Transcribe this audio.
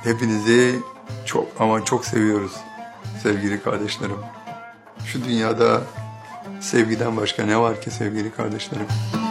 Hepinizi çok ama çok seviyoruz sevgili kardeşlerim. Şu dünyada sevgiden başka ne var ki sevgili kardeşlerim?